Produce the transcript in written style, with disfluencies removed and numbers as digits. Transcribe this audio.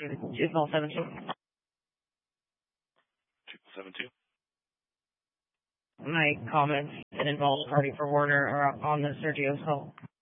Juvenile 72. 72. My comments that involve party for Warner are on the Sergio's call.